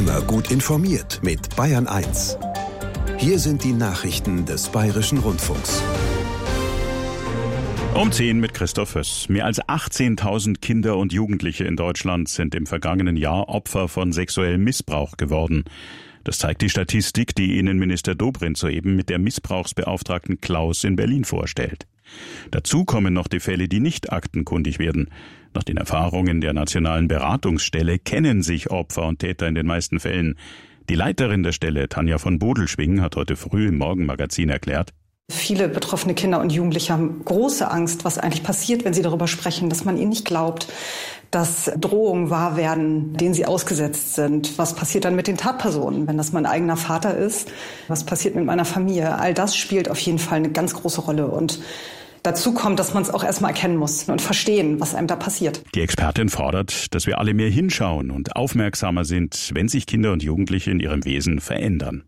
Immer gut informiert mit Bayern 1. Hier sind die Nachrichten des Bayerischen Rundfunks. Um 10 mit Christoph Höss. Mehr als 18.000 Kinder und Jugendliche in Deutschland sind im vergangenen Jahr Opfer von sexuellem Missbrauch geworden. Das zeigt die Statistik, die Innenminister Dobrindt soeben mit der Missbrauchsbeauftragten Klaus in Berlin vorstellt. Dazu kommen noch die Fälle, die nicht aktenkundig werden. Nach den Erfahrungen der Nationalen Beratungsstelle kennen sich Opfer und Täter in den meisten Fällen. Die Leiterin der Stelle, Tanja von Bodelschwing, hat heute früh im Morgenmagazin erklärt: Viele betroffene Kinder und Jugendliche haben große Angst, was eigentlich passiert, wenn sie darüber sprechen, dass man ihnen nicht glaubt, dass Drohungen wahr werden, denen sie ausgesetzt sind. Was passiert dann mit den Tatpersonen, wenn das mein eigener Vater ist? Was passiert mit meiner Familie? All das spielt auf jeden Fall eine ganz große Rolle. Und dazu kommt, dass man es auch erstmal erkennen muss und verstehen, was einem da passiert. Die Expertin fordert, dass wir alle mehr hinschauen und aufmerksamer sind, wenn sich Kinder und Jugendliche in ihrem Wesen verändern.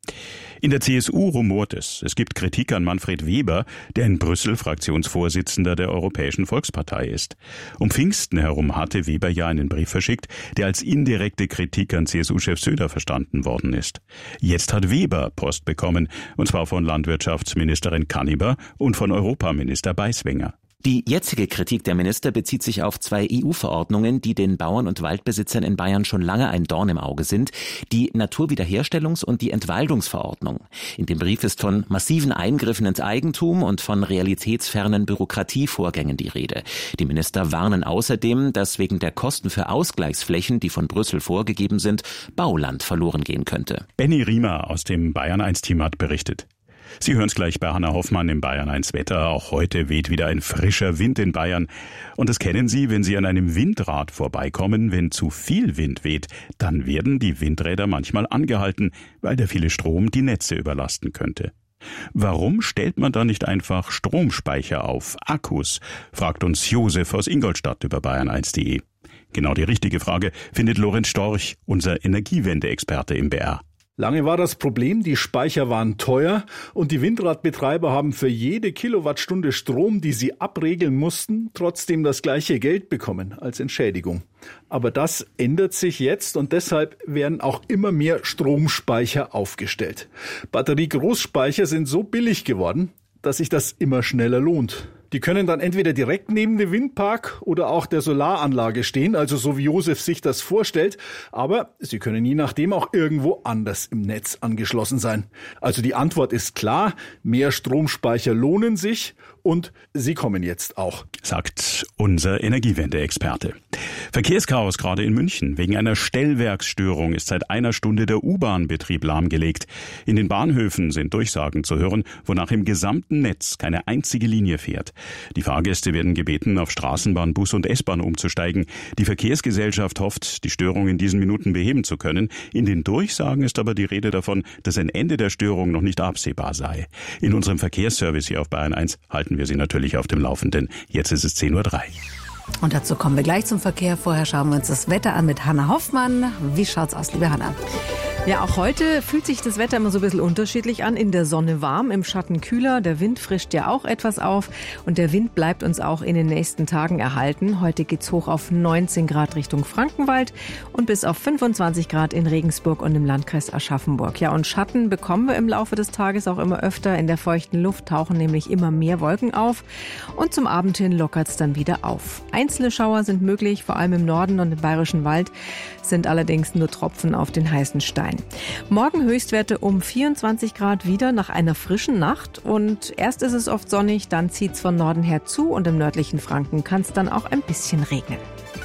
In der CSU rumort es. Es gibt Kritik an Manfred Weber, der in Brüssel Fraktionsvorsitzender der Europäischen Volkspartei ist. Um Pfingsten herum hatte Weber ja einen Brief verschickt, der als indirekte Kritik an CSU-Chef Söder verstanden worden ist. Jetzt hat Weber Post bekommen, und zwar von Landwirtschaftsministerin Kanniber und von Europaminister Beiswenger. Die jetzige Kritik der Minister bezieht sich auf 2 EU-Verordnungen, die den Bauern und Waldbesitzern in Bayern schon lange ein Dorn im Auge sind, die Naturwiederherstellungs- und die Entwaldungsverordnung. In dem Brief ist von massiven Eingriffen ins Eigentum und von realitätsfernen Bürokratievorgängen die Rede. Die Minister warnen außerdem, dass wegen der Kosten für Ausgleichsflächen, die von Brüssel vorgegeben sind, Bauland verloren gehen könnte. Benny Riemer aus dem Bayern 1-Team hat berichtet. Sie hören es gleich bei Hanna Hoffmann im Bayern 1 Wetter. Auch heute weht wieder ein frischer Wind in Bayern. Und das kennen Sie, wenn Sie an einem Windrad vorbeikommen. Wenn zu viel Wind weht, dann werden die Windräder manchmal angehalten, weil der viele Strom die Netze überlasten könnte. Warum stellt man da nicht einfach Stromspeicher auf, Akkus? Fragt uns Josef aus Ingolstadt über bayern1.de. Genau die richtige Frage findet Lorenz Storch, unser Energiewende-Experte im BR. Lange war das Problem, die Speicher waren teuer und die Windradbetreiber haben für jede Kilowattstunde Strom, die sie abregeln mussten, trotzdem das gleiche Geld bekommen als Entschädigung. Aber das ändert sich jetzt und deshalb werden auch immer mehr Stromspeicher aufgestellt. Batteriegroßspeicher sind so billig geworden, dass sich das immer schneller lohnt. Die können dann entweder direkt neben dem Windpark oder auch der Solaranlage stehen, also so wie Josef sich das vorstellt. Aber sie können je nachdem auch irgendwo anders im Netz angeschlossen sein. Also die Antwort ist klar, mehr Stromspeicher lohnen sich und sie kommen jetzt auch, sagt unser Energiewende-Experte. Verkehrschaos gerade in München. Wegen einer Stellwerksstörung ist seit einer Stunde der U-Bahn-Betrieb lahmgelegt. In den Bahnhöfen sind Durchsagen zu hören, wonach im gesamten Netz keine einzige Linie fährt. Die Fahrgäste werden gebeten, auf Straßenbahn, Bus und S-Bahn umzusteigen. Die Verkehrsgesellschaft hofft, die Störung in diesen Minuten beheben zu können. In den Durchsagen ist aber die Rede davon, dass ein Ende der Störung noch nicht absehbar sei. In unserem Verkehrsservice hier auf Bayern 1 halten wir Sie natürlich auf dem Laufenden. Jetzt ist es 10.03 Uhr. Und dazu kommen wir gleich zum Verkehr. Vorher schauen wir uns das Wetter an mit Hanna Hoffmann. Wie schaut's aus, liebe Hanna? Ja, auch heute fühlt sich das Wetter immer so ein bisschen unterschiedlich an. In der Sonne warm, im Schatten kühler. Der Wind frischt ja auch etwas auf. Und der Wind bleibt uns auch in den nächsten Tagen erhalten. Heute geht's hoch auf 19 Grad Richtung Frankenwald und bis auf 25 Grad in Regensburg und im Landkreis Aschaffenburg. Ja, und Schatten bekommen wir im Laufe des Tages auch immer öfter. In der feuchten Luft tauchen nämlich immer mehr Wolken auf. Und zum Abend hin lockert's dann wieder auf. Einzelne Schauer sind möglich, vor allem im Norden und im Bayerischen Wald, sind allerdings nur Tropfen auf den heißen Stein. Morgen Höchstwerte um 24 Grad wieder nach einer frischen Nacht. Und erst ist es oft sonnig, dann zieht's von Norden her zu und im nördlichen Franken kann es dann auch ein bisschen regnen.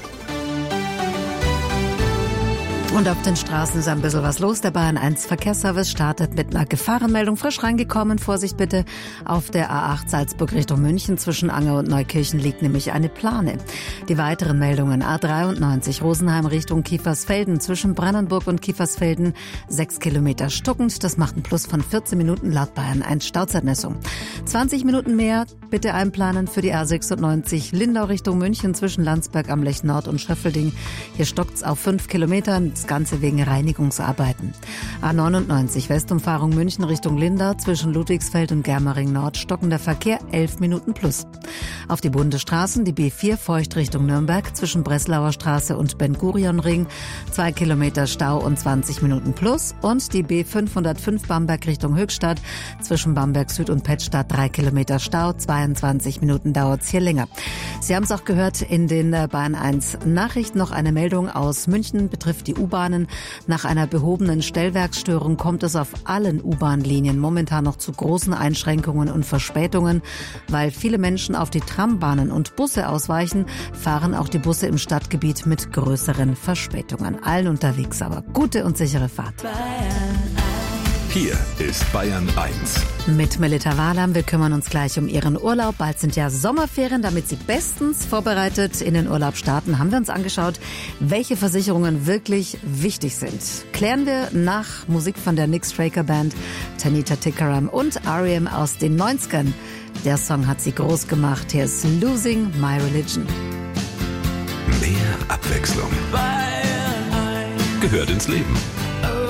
Und auf den Straßen ist ein bisschen was los. Der Bayern 1 Verkehrsservice startet mit einer Gefahrenmeldung. Frisch reingekommen. Vorsicht bitte. Auf der A8 Salzburg Richtung München zwischen Anger und Neukirchen liegt nämlich eine Plane. Die weiteren Meldungen: A93 Rosenheim Richtung Kiefersfelden zwischen Brannenburg und Kiefersfelden 6 Kilometer stockend. Das macht ein Plus von 14 Minuten laut Bayern 1 Stauzeitmessung. 20 Minuten mehr bitte einplanen für die A96 Lindau Richtung München zwischen Landsberg am Lech Nord und Schöffelding. Hier stockt's auf 5 Kilometern. Das Ganze wegen Reinigungsarbeiten. A99 Westumfahrung München Richtung Lindau zwischen Ludwigsfeld und Germering Nord stockender Verkehr 11 Minuten plus. Auf die Bundesstraßen die B4 Feucht Richtung Nürnberg zwischen Breslauer Straße und Ben-Gurion-Ring 2 Kilometer Stau und 20 Minuten plus und die B505 Bamberg Richtung Höchstadt zwischen Bamberg Süd und Pettstadt 3 Kilometer Stau, 22 Minuten dauert's hier länger. Sie haben es auch gehört in den Bayern 1 Nachrichten. Noch eine Meldung aus München betrifft die U-Bahnen. Nach einer behobenen Stellwerksstörung kommt es auf allen U-Bahn-Linien momentan noch zu großen Einschränkungen und Verspätungen. Weil viele Menschen auf die Trambahnen und Busse ausweichen, fahren auch die Busse im Stadtgebiet mit größeren Verspätungen. Allen unterwegs aber gute und sichere Fahrt. Hier ist Bayern 1. Mit Melita Wahlam. Wir kümmern uns gleich um Ihren Urlaub. Bald sind ja Sommerferien, damit Sie bestens vorbereitet in den Urlaub starten. Haben wir uns angeschaut, welche Versicherungen wirklich wichtig sind. Klären wir nach Musik von der Nick Straker Band, Tanita Tikaram und R.E.M. aus den 90ern. Der Song hat sie groß gemacht. Hier ist Losing My Religion. Mehr Abwechslung gehört ins Leben.